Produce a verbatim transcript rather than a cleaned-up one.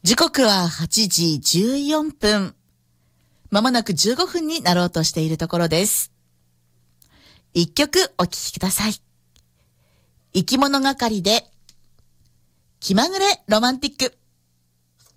時刻ははちじじゅうよんぷん。まもなくじゅうごふんになろうとしているところです。一曲お聴きください。生き物係で気まぐれロマンティック。